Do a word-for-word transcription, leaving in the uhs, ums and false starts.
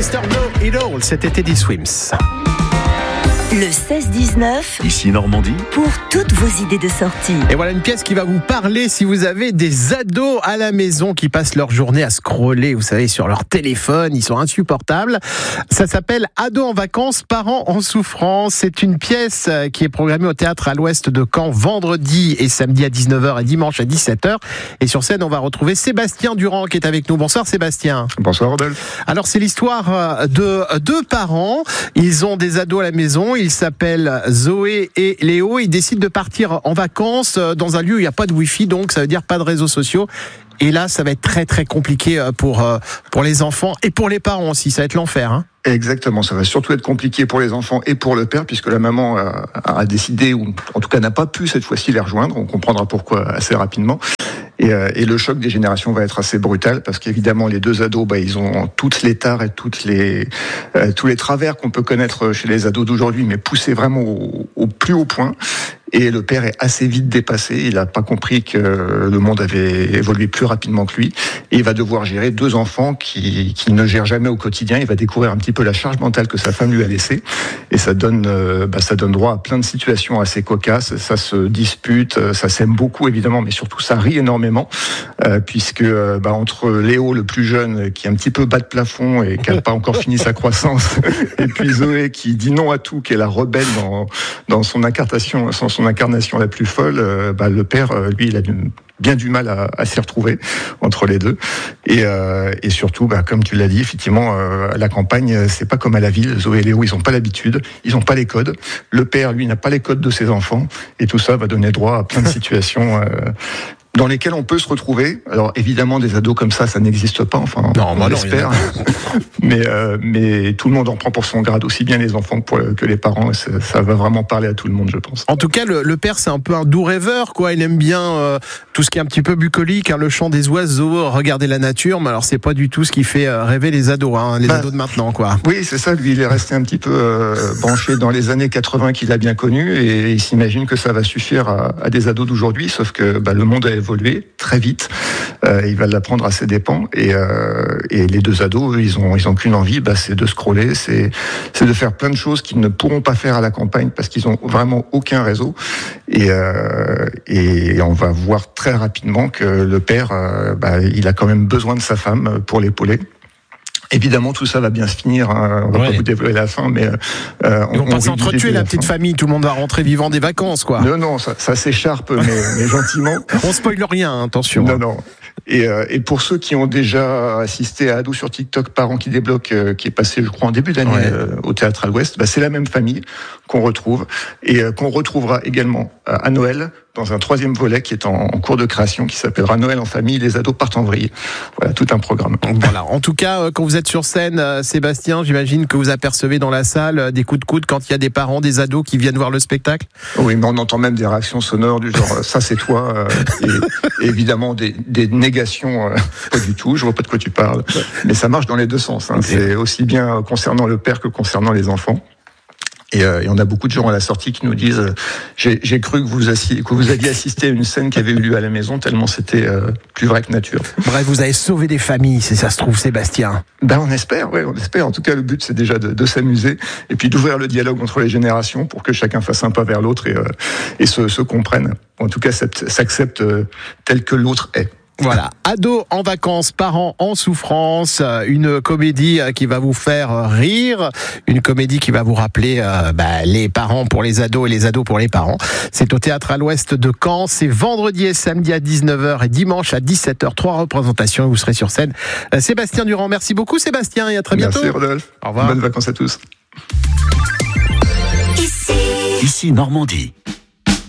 mister Know It All, c'était Teddy Swims. Le seize dix-neuf, Ici Normandie, pour toutes vos idées de sortie. Et voilà une pièce qui va vous parler si vous avez des ados à la maison qui passent leur journée à scroller, vous savez, sur leur téléphone, ils sont insupportables. Ça s'appelle Ados en vacances, parents en souffrance. C'est une pièce qui est programmée au théâtre à l'Ouest de Caen vendredi et samedi à dix-neuf heures et dimanche à dix-sept heures. Et sur scène, on va retrouver Sébastien Durand qui est avec nous. Bonsoir Sébastien. Bonsoir Rodolphe. Alors c'est l'histoire de deux parents. Ils ont des ados à la maison. Ils s'appellent Zoé et Léo. Ils décident de partir en vacances dans un lieu où il n'y a pas de wifi, donc ça veut dire pas de réseaux sociaux. Et là, ça va être très très compliqué pour, pour les enfants et pour les parents aussi. Ça va être l'enfer, hein. Exactement, ça va surtout être compliqué pour les enfants et pour le père, puisque la maman a, a décidé, ou en tout cas n'a pas pu cette fois-ci les rejoindre. On comprendra pourquoi assez rapidement. Et, euh, et le choc des générations va être assez brutal, parce qu'évidemment les deux ados, bah, ils ont toutes les tares et toutes les euh, tous les travers qu'on peut connaître chez les ados d'aujourd'hui, mais poussés vraiment au, au plus haut point. Et le père est assez vite dépassé. Il n'a pas compris que le monde avait évolué plus rapidement que lui. Et il va devoir gérer deux enfants qui, qui ne gèrent jamais au quotidien. Il va découvrir un petit peu la charge mentale que sa femme lui a laissée. Et ça donne, euh, bah, ça donne droit à plein de situations assez cocasses. Ça se dispute, ça s'aime beaucoup évidemment, mais surtout ça rit énormément. Euh, puisque euh, bah, entre Léo, le plus jeune, qui est un petit peu bas de plafond et qui n'a pas encore fini sa croissance, et puis Zoé qui dit non à tout, qui est la rebelle dans, dans son incarnation, son son incarnation la plus folle, euh, bah, le père, euh, lui, il a du, bien du mal à, à s'y retrouver entre les deux. Et, euh, et surtout, bah, comme tu l'as dit, effectivement, euh, la campagne, c'est pas comme à la ville. Zoé et Léo, ils ont pas l'habitude, ils ont pas les codes. Le père, lui, n'a pas les codes de ses enfants. Et tout ça va donner droit à plein de situations euh, dans lesquelles on peut se retrouver. Alors évidemment, des ados comme ça, ça n'existe pas. Enfin, non, on bah l'espère. mais euh, mais tout le monde en prend pour son grade, aussi bien les enfants que, pour, que les parents. Ça, ça va vraiment parler à tout le monde, je pense. En tout cas, le, le père, c'est un peu un doux rêveur, quoi. Il aime bien euh, tout ce qui est un petit peu bucolique, hein, le chant des oiseaux, regarder la nature. Mais alors, c'est pas du tout ce qui fait euh, rêver les ados, hein, les bah, ados de maintenant, quoi. Oui, c'est ça. Lui, il est resté un petit peu euh, branché dans les années quatre-vingts qu'il a bien connu, et il s'imagine que ça va suffire à, à des ados d'aujourd'hui. Sauf que bah, le monde a évolué très vite. Euh, il va l'apprendre à ses dépens. Et, euh, et les deux ados, eux, ils ont, ils ont qu'une envie, bah, c'est de scroller, c'est, c'est de faire plein de choses qu'ils ne pourront pas faire à la campagne parce qu'ils ont vraiment aucun réseau. Et, euh, et on va voir très rapidement que le père, euh, bah, il a quand même besoin de sa femme pour l'épauler. Évidemment, tout ça va bien se finir. Hein. On va ouais. pas vous dévoiler la fin, mais euh, ils vont pas s'entretuer la petite famille. Tout le monde va rentrer vivant des vacances, quoi. Non, non, ça, ça s'écharpe, mais, mais gentiment. On spoile rien, hein, attention. Non, non. Et, euh, et pour ceux qui ont déjà assisté à Ado sur TikTok, Parents qui débloquent, euh, qui est passé, je crois, en début d'année ouais. euh, au Théâtre à l'Ouest, bah, c'est la même famille qu'on retrouve et euh, qu'on retrouvera également euh, à Noël dans un troisième volet qui est en, en cours de création, qui s'appellera Noël en famille, les ados partent en vrille. Voilà, tout un programme. Voilà. En tout cas, euh, quand vous êtes sur scène, euh, Sébastien, j'imagine que vous apercevez dans la salle euh, des coups de coude quand il y a des parents, des ados qui viennent voir le spectacle. Oui, mais on entend même des réactions sonores du genre ça c'est toi, euh, et, et évidemment des, des négations. Euh, pas du tout. Je vois pas de quoi tu parles. Mais ça marche dans les deux sens. Hein. C'est aussi bien concernant le père que concernant les enfants. Et, euh, et on a beaucoup de gens à la sortie qui nous disent euh, j'ai, j'ai cru que vous, assi- que vous aviez assisté à une scène qui avait eu lieu à la maison, tellement c'était euh, plus vrai que nature. Bref, vous avez sauvé des familles, si ça se trouve, Sébastien. Ben on espère, ouais, on espère. En tout cas, le but c'est déjà de, de s'amuser et puis d'ouvrir le dialogue entre les générations pour que chacun fasse un pas vers l'autre et, euh, et se, se comprenne. En tout cas, s'accepte euh, tel que l'autre est. Voilà, ados en vacances, parents en souffrance, une comédie qui va vous faire rire, une comédie qui va vous rappeler euh, bah, les parents pour les ados et les ados pour les parents. C'est au Théâtre à l'Ouest de Caen, c'est vendredi et samedi à dix-neuf heures et dimanche à dix-sept heures, trois représentations et vous serez sur scène. Sébastien Durand, merci beaucoup Sébastien et à très bientôt. Merci Rodolphe, au revoir. Bonnes vacances à tous. Ici, Ici Normandie.